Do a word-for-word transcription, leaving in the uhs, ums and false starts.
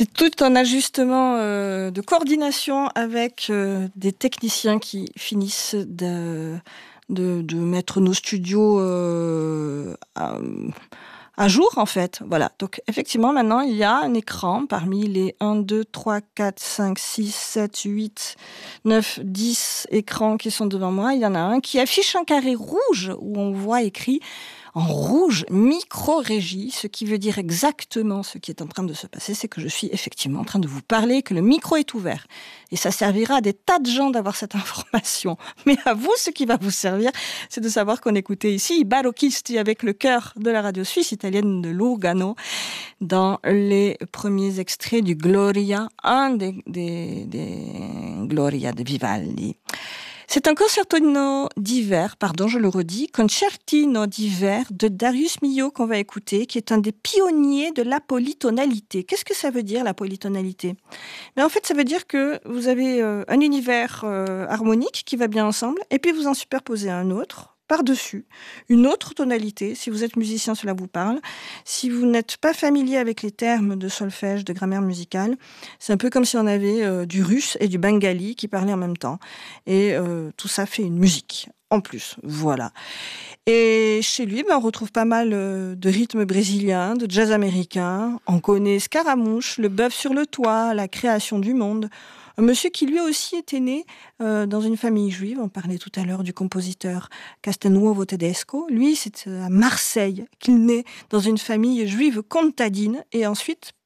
C'est tout un ajustement euh, de coordination avec euh, des techniciens qui finissent de, de, de mettre nos studios euh, à, à jour, en fait. Voilà. Donc, effectivement, maintenant, il y a un écran parmi les un, deux, trois, quatre, cinq, six, sept, huit, neuf, dix écrans qui sont devant moi. Il y en a un qui affiche un carré rouge où on voit écrit en rouge, micro-régie, ce qui veut dire exactement ce qui est en train de se passer, c'est que je suis effectivement en train de vous parler, que le micro est ouvert. Et ça servira à des tas de gens d'avoir cette information. Mais à vous, ce qui va vous servir, c'est de savoir qu'on écoutait ici I Barocchisti avec le chœur de la radio suisse italienne de Lugano dans les premiers extraits du Gloria, un des, des, des Gloria de Vivaldi. C'est un concertino d'hiver, pardon, je le redis, concertino d'hiver de Darius Milhaud qu'on va écouter, qui est un des pionniers de la polytonalité. Qu'est-ce que ça veut dire, la polytonalité ? Mais en fait, ça veut dire que vous avez euh, un univers euh, harmonique qui va bien ensemble, et puis vous en superposez un autre, par-dessus, une autre tonalité. Si vous êtes musicien, cela vous parle. Si vous n'êtes pas familier avec les termes de solfège, de grammaire musicale, c'est un peu comme si on avait euh, du russe et du bengali qui parlaient en même temps. Et euh, tout ça fait une musique, en plus. Voilà. Et chez lui, ben, on retrouve pas mal euh, de rythmes brésiliens, de jazz américain. On connaît Scaramouche, le bœuf sur le toit, la création du monde. Un monsieur qui lui aussi était né euh, dans une famille juive. On parlait tout à l'heure du compositeur Castelnuovo Tedesco. Lui, c'est à Marseille qu'il naît dans une famille juive comtadine et ensuite